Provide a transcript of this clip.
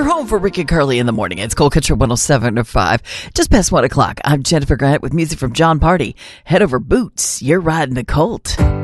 home for Rick and Curly in the morning. It's Cold Country 107 to 5. Just past 1 o'clock. I'm Jennifer Grant with music from John Party. Head over Boots. You're riding the Colt.